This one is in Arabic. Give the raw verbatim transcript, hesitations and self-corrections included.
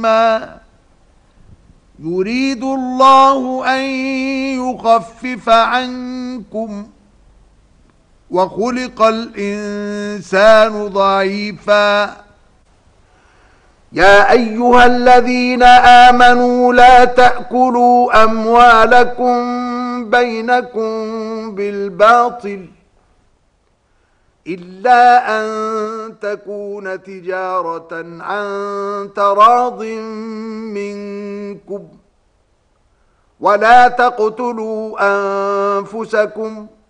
ما يريد الله أن يخفف عنكم وخلق الإنسان ضعيفا. يا أيها الذين آمنوا لا تأكلوا أموالكم بينكم بالباطل إلا أن تكون تجارة عن تراض منكم ولا تقتلوا أنفسكم